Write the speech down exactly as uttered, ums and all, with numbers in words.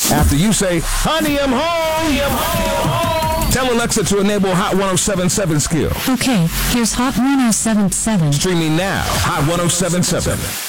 After you say, honey, I'm home. I'm home, home. Tell Alexa to enable Hot one oh seven point seven skill. Okay, here's Hot one oh seven point seven. Streaming now, Hot one oh seven point seven.